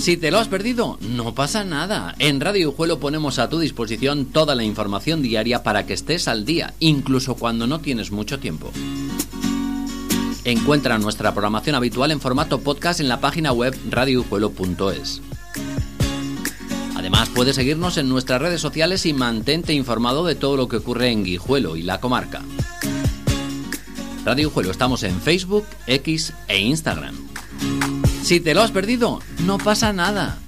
Si te lo has perdido, no pasa nada. En Radio Guijuelo ponemos a tu disposición toda la información diaria para que estés al día, incluso cuando no tienes mucho tiempo. Encuentra nuestra programación habitual en formato podcast en la página web radioguijuelo.es. Además, puedes seguirnos en nuestras redes sociales y mantente informado de todo lo que ocurre en Guijuelo y la comarca. Radio Guijuelo estamos en Facebook, X e Instagram. Si te lo has perdido, no pasa nada.